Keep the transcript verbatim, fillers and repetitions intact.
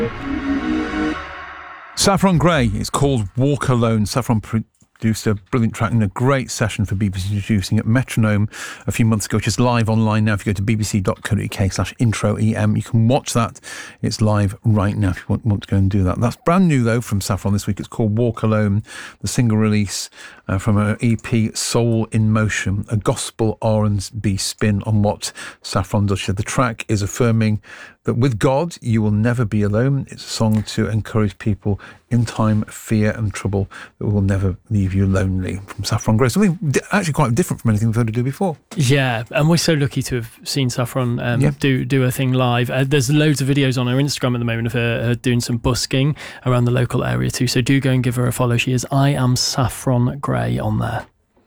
Saffron Gray, it's called Walk Alone. Saffron produced a brilliant track and a great session for B B C Producing at Metronome a few months ago, which is live online now. If you go to bbc.co.uk slash intro em, you can watch that. It's live right now if you want, want to go and do that. That's brand new, though, from Saffron this week. It's called Walk Alone, the single release uh, from her E P Soul in Motion, a gospel R and B spin on what Saffron does. She said the track is affirming that with God, you will never be alone. It's a song to encourage people in time, fear and trouble that will never leave you lonely. From Saffron Gray. Something di- actually quite different from anything we've heard her do before. Yeah, and we're so lucky to have seen Saffron um, yeah. do do a thing live. Uh, there's loads of videos on her Instagram at the moment of her, her doing some busking around the local area too. So do go and give her a follow. She is I Am Saffron Gray on there.